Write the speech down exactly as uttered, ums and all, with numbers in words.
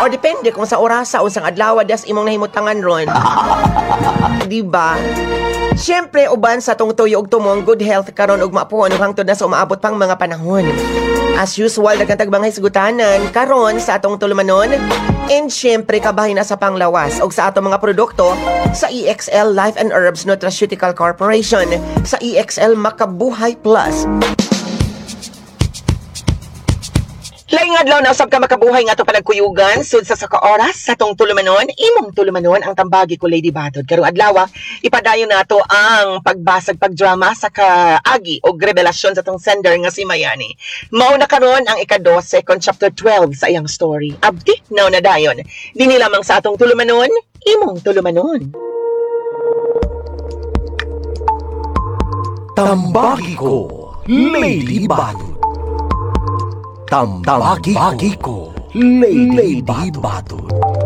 Or depende kung sa orasa o sang adlaw das imong nahimutangan ron. Diba? Siyempre, uban sa tong tuyo og tumong good health karon ug maapuhon ug hangtod na sa umaabot pang mga panahon. As usual, nagkatagbang hisgutanan karon sa atong tulumanon. And siyempre, kabahin na sa panglawas og sa atong mga produkto sa E X L Life and Herbs Nutraceutical Corporation sa E X L Makabuhay Plus. Laing adlaw na usab ka makabuhay nga to panagkuyugan sud sa saka oras sa tong tulumanon, imong tulumanon ang tambagi ko Lady Batod. Karong adlaw ipadayon nato ang pagbasag pagdrama sa kaagi og revelasyon sa tong sender nga si Mayani. Mao na karon ang ika-twelve kon chapter twelve sa iyang story. Abdi now na dayon. Dinhi lamang sa atong tulumanon, imong tulumanon. Tambagi ko Lady Batod. Tambagi ko Lady Batod.